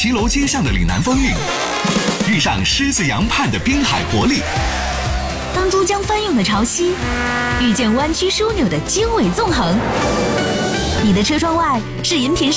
骑楼街上的岭南风韵，遇上狮子洋畔的滨海活力。 当珠江翻涌的潮汐遇见弯曲枢纽的经纬纵横，你的车窗外是银屏